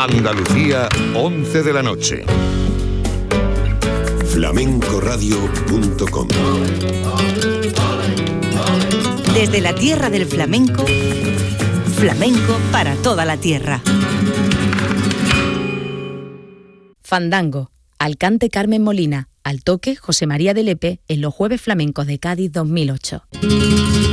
Andalucía, 11 de la noche. flamencoradio.com. Desde la tierra del flamenco, flamenco para toda la tierra. Fandango, al cante Carmen Molina, al toque José María de Lepe en los Jueves Flamencos de Cádiz 2008.